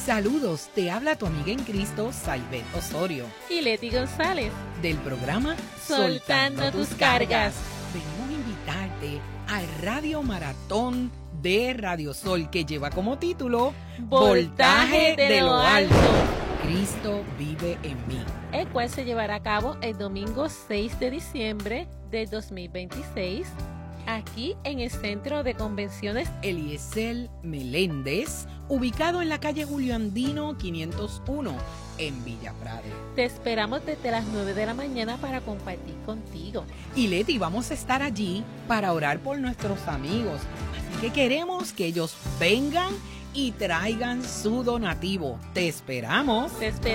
Saludos, te habla tu amiga en Cristo, Saibet Osorio. Y Leti González. Del programa Soltando tus cargas. Venimos a invitarte al Radio Maratón de Radio Sol, que lleva como título Voltaje de lo alto. Cristo vive en mí. El cual se llevará a cabo el domingo 6 de diciembre de 2026, aquí en el Centro de Convenciones Eliezer Meléndez, ubicado en la calle Julio Andino 501, en Villa Prade. Te esperamos desde las 9 de la mañana para compartir contigo. Y Leti, vamos a estar allí para orar por nuestros amigos. Así que queremos que ellos vengan y traigan su donativo. ¡Te esperamos! Te esperamos.